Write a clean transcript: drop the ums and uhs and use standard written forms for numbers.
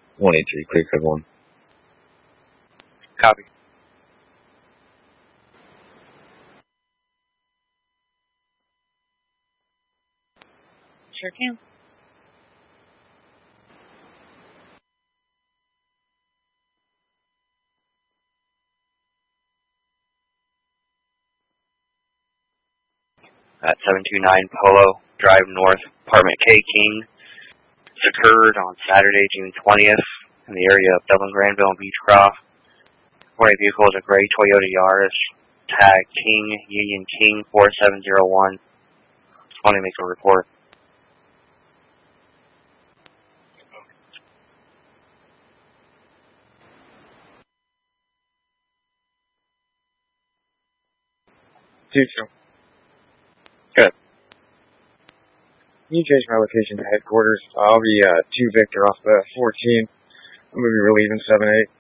183, clear code 1. Copy. Sure can. At 729 Polo Drive North, Apartment K King. This occurred on Saturday, June 20th, in the area of Dublin, Granville, and Beechcroft. Reporting vehicle is a gray Toyota Yaris, tag King Union King 4701. Just want to make a report. Two. Good. Can you change my location to headquarters? I'll be 2 Victor off the 14. I'm going to be relieving 7-8.